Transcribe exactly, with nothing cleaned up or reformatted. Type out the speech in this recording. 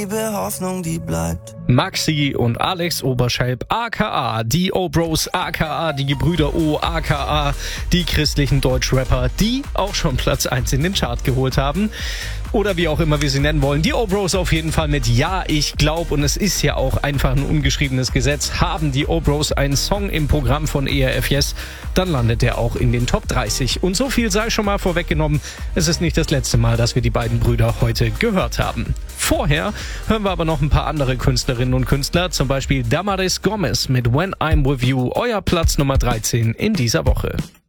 Hoffnung, die bleibt. Maxi und Alex Oberschelp, aka die O-Bros, aka die Gebrüder O, aka die christlichen Deutschrapper, die auch schon Platz eins in den Chart geholt haben. Oder wie auch immer wir sie nennen wollen. Die O-Bros auf jeden Fall mit Ja, ich glaub, und es ist ja auch einfach ein ungeschriebenes Gesetz, haben die O-Bros einen Song im Programm von E R F Yes, dann landet er auch in den Top dreißig. Und so viel sei schon mal vorweggenommen, es ist nicht das letzte Mal, dass wir die beiden Brüder heute gehört haben. Vorher hören wir aber noch ein paar andere Künstlerinnen und Künstler, zum Beispiel Damaris Gomez mit When I'm With You, euer Platz Nummer dreizehn in dieser Woche.